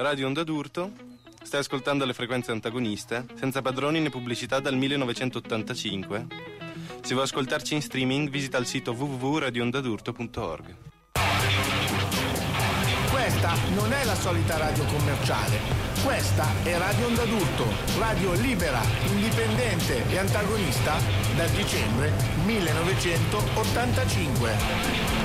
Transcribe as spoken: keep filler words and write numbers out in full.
Radio Onda d'Urto. Stai ascoltando le frequenze antagoniste, senza padroni né pubblicità dal millenovecentottantacinque. Se vuoi ascoltarci in streaming, visita il sito w w w punto radio onda d'urto punto org. Questa non è la solita radio commerciale. Questa è Radio Onda d'Urto, radio libera, indipendente e antagonista dal dicembre millenovecentottantacinque.